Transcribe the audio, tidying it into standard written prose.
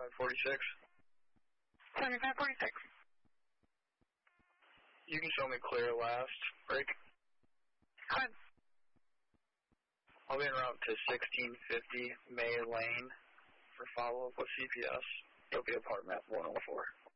7546. 7546. You can show me clear last break. Go ahead. I'll be en route to 1650 May Lane for follow-up with CPS. It'll be apartment 104.